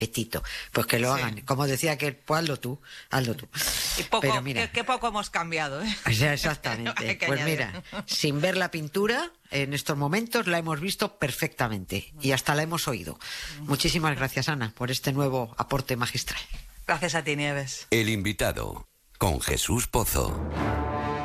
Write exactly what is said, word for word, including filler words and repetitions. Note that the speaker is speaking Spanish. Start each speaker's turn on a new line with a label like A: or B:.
A: Petito, pues que lo
B: Sí.
A: hagan. Como decía que, pues hazlo tú, hazlo tú.
B: Y poco,
A: Pero mira,
B: qué, qué poco hemos cambiado, ¿eh?
A: o sea, exactamente.
B: Hay que
A: Pues
B: añadir.
A: mira, sin ver la pintura, en estos momentos la hemos visto perfectamente y hasta la hemos oído. Muchísimas gracias, Ana, por este nuevo aporte magistral.
B: Gracias a ti, Nieves.
C: El invitado, con Jesús Pozo.